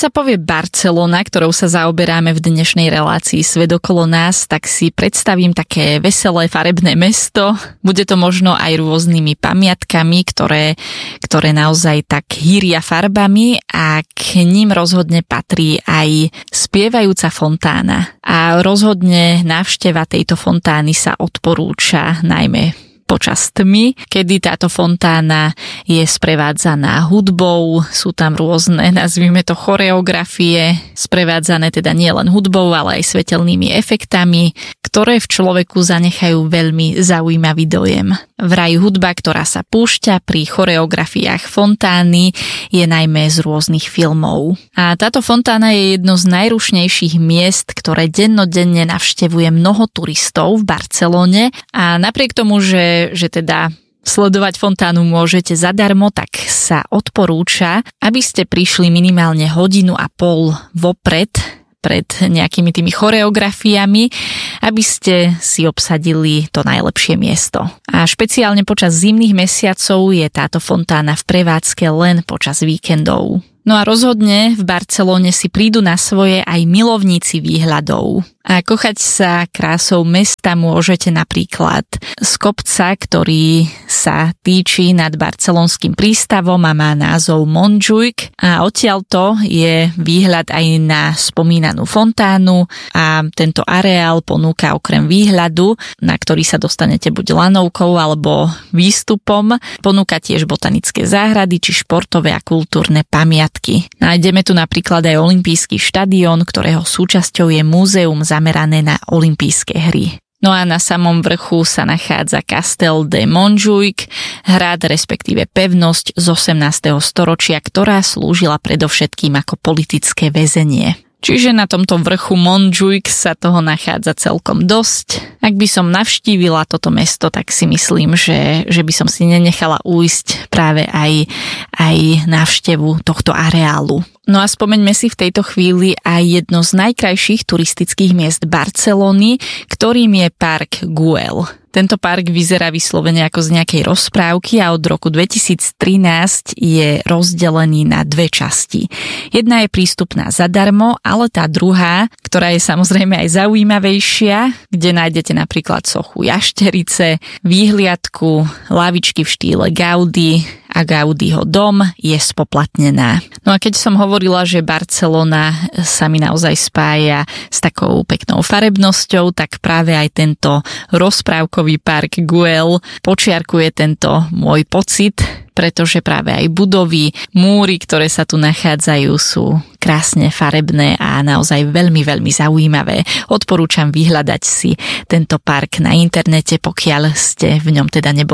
sa povie Barcelona, ktorou sa zaoberáme v dnešnej relácii Svet okolo nás, tak si predstavím také veselé farebné mesto. Bude to možno aj rôznymi pamiatkami, ktoré naozaj tak hýria farbami, a k ním rozhodne patrí aj spievajúca fontána. A rozhodne návšteva tejto fontány sa odporúča najmä počas tmy, kedy táto fontána je sprevádzaná hudbou, sú tam rôzne, nazvime to choreografie, sprevádzané teda nielen hudbou, ale aj svetelnými efektami, ktoré v človeku zanechajú veľmi zaujímavý dojem. Vraj hudba, ktorá sa púšťa pri choreografiách fontány, je najmä z rôznych filmov. A táto fontána je jedno z najrušnejších miest, ktoré dennodenne navštevuje mnoho turistov v Barcelone, a napriek tomu, že teda sledovať fontánu môžete zadarmo, tak sa odporúča, aby ste prišli minimálne 1,5 hodiny vopred, pred nejakými tými choreografiami, aby ste si obsadili to najlepšie miesto. A špeciálne počas zimných mesiacov je táto fontána v prevádzke len počas víkendov. No a rozhodne v Barcelone si prídu na svoje aj milovníci výhľadov. A kochať sa krásou mesta môžete napríklad z kopca, ktorý sa týči nad barcelonským prístavom a má názov Montjuïc, a odtiaľto je výhľad aj na spomínanú fontánu, a tento areál ponúka okrem výhľadu, na ktorý sa dostanete buď lanovkou alebo výstupom, ponúka tiež botanické záhrady či športové a kultúrne pamiatky. Nájdeme tu napríklad aj olympijský štadión, ktorého súčasťou je múzeum zamerané na olympijské hry. No a na samom vrchu sa nachádza Castel de Montjuïc, hrad respektíve pevnosť z 18. storočia, ktorá slúžila predovšetkým ako politické väzenie. Čiže na tomto vrchu Montjuïc sa toho nachádza celkom dosť. Ak by som navštívila toto mesto, tak si myslím, že by som si nenechala ujsť práve aj návštevu tohto areálu. No a spomeňme si v tejto chvíli aj jedno z najkrajších turistických miest Barcelony, ktorým je park Güell. Tento park vyzerá vyslovene ako z nejakej rozprávky a od roku 2013 je rozdelený na 2 časti. Jedna je prístupná zadarmo, ale tá druhá, ktorá je samozrejme aj zaujímavejšia, kde nájdete napríklad sochu jašterice, výhliadku, lavičky v štýle Gaudí a Gaudího dom, je spoplatnená. No a keď som hovorila, že Barcelona sa mi naozaj spája s takou peknou farebnosťou, tak práve aj tento rozprávkový park Güell počiarkuje tento môj pocit, pretože práve aj budovy, múry, ktoré sa tu nachádzajú, sú krásne farebné a naozaj veľmi, veľmi zaujímavé. Odporúčam vyhľadať si tento park na internete, pokiaľ ste v ňom teda neboli